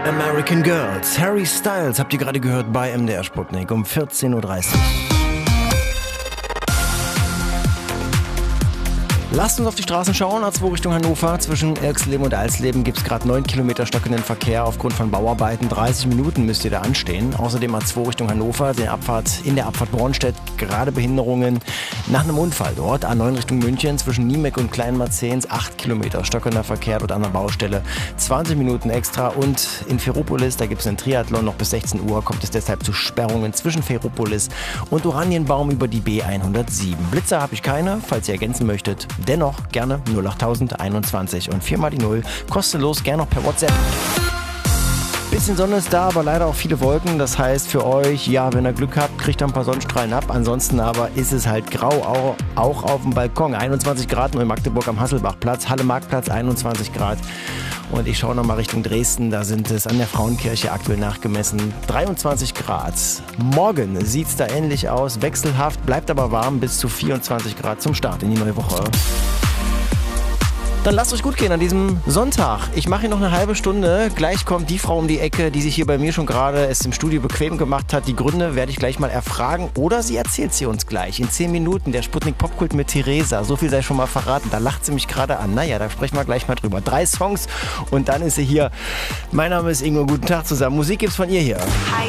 American Girls, Harry Styles, habt ihr gerade gehört bei MDR Sputnik um 14.30 Uhr. Lasst uns auf die Straßen schauen. A2 Richtung Hannover. Zwischen Erxleben und Alsleben gibt es gerade 9 Kilometer stockenden Verkehr aufgrund von Bauarbeiten. 30 Minuten müsst ihr da anstehen. Außerdem A2 Richtung Hannover. In der Abfahrt Bornstedt gerade Behinderungen nach einem Unfall dort. A9 Richtung München. Zwischen Niemek und Kleinmarzens 8 Kilometer stockender Verkehr dort an der Baustelle. 20 Minuten extra. Und in Ferropolis, da gibt es einen Triathlon. Noch bis 16 Uhr kommt es deshalb zu Sperrungen zwischen Ferropolis und Oranienbaum über die B107. Blitzer habe ich keine, falls ihr ergänzen möchtet. Dennoch gerne 08021 und 4 mal die 0. Kostenlos, gerne noch per WhatsApp. Bisschen Sonne ist da, aber leider auch viele Wolken. Das heißt für euch, ja, wenn ihr Glück habt, kriegt ihr ein paar Sonnenstrahlen ab. Ansonsten aber ist es halt grau, auch auf dem Balkon. 21 Grad in Magdeburg am Hasselbachplatz, Halle-Marktplatz 21 Grad. Und ich schaue nochmal Richtung Dresden, da sind es an der Frauenkirche aktuell nachgemessen 23 Grad. Morgen sieht es da ähnlich aus, wechselhaft, bleibt aber warm bis zu 24 Grad zum Start in die neue Woche. Dann lasst euch gut gehen an diesem Sonntag. Ich mache hier noch eine halbe Stunde. Gleich kommt die Frau um die Ecke, die sich hier bei mir schon gerade es im Studio bequem gemacht hat. Die Gründe werde ich gleich mal erfragen oder sie erzählt sie uns gleich. In 10 Minuten der Sputnik Popkult mit Theresa. So viel sei schon mal verraten. Da lacht sie mich gerade an. Naja, da sprechen wir gleich mal drüber. 3 Songs und dann ist sie hier. Mein Name ist Ingo. Guten Tag zusammen. Musik gibt's von ihr hier. Hi.